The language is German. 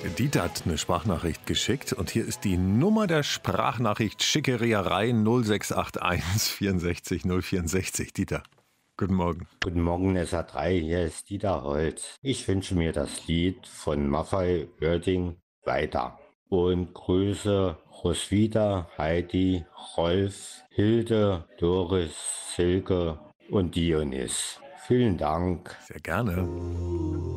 Dieter hat eine Sprachnachricht geschickt und hier ist die Nummer der Sprachnachricht Schickeria 0681 64 064. Dieter, guten Morgen. Guten Morgen, SA3, hier ist Dieter Holz. Ich wünsche mir das Lied von Maffei Oerding weiter. Und grüße Roswitha, Heidi, Rolf, Hilde, Doris, Silke und Dionys. Vielen Dank. Sehr gerne.